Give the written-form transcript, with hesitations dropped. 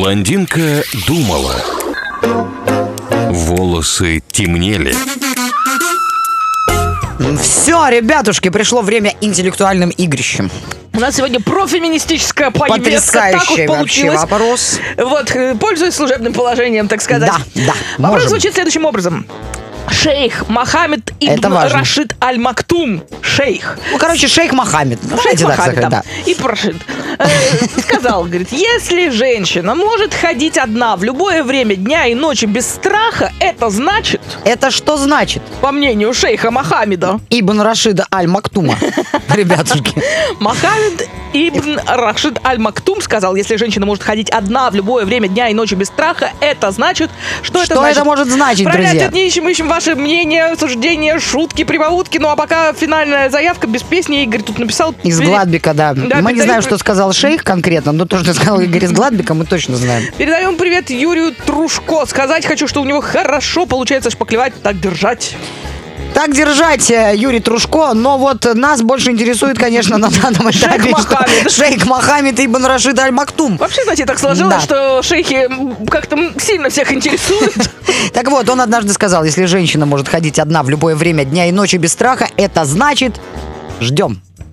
Блондинка думала. Волосы темнели. Все, ребятушки, пришло время интеллектуальным игрищем. У нас сегодня профеминистическая повестка. Потрясающий так вот вообще получилось. вопрос. Вот, пользуясь служебным положением, так сказать. Да, Вопрос можем. звучит следующим образом. Шейх Мохаммед Это ибн важно. Рашид Аль-Мактум. Шейх. Ну, короче, шейх Мохаммед. Шейх Давайте так Мохаммед, сказать, да. да. Ибн Рашид сказал, говорит, если женщина может ходить одна в любое время дня и ночи без страха, это значит, Это что значит? по мнению шейха Мохаммеда, Ибн Рашида Аль-Мактума. Ребятушки. Мохаммед ибн Рашид Аль-Мактум сказал, если женщина может ходить одна в любое время дня и ночи без страха, это значит, что это Что значит? это может значить, Правильно, друзья? ответ не ищем, ищем ваше мнение, суждения, шутки, прибаутки. Ну а пока финальная заявка без песни. Игорь тут написал. Из Гладбика, да. Мы не передаю знаем, что сказал шейх конкретно, но то, что сказал Игорь из Гладбика, мы точно знаем. Передаем привет Юрию Трушко. Сказать хочу, что у него хорошо получается шпаклевать, так держать. Так держать, Юрий Трушко, но вот нас больше интересует, конечно, на данном этапе, Мохаммед. что шейх Мохаммед ибн Рашид Аль-Мактум. Вообще, знаете, так сложилось, Да. что шейхи как-то сильно всех интересуют. Так вот, он однажды сказал, если женщина может ходить одна в любое время дня и ночи без страха, это значит... Ждем.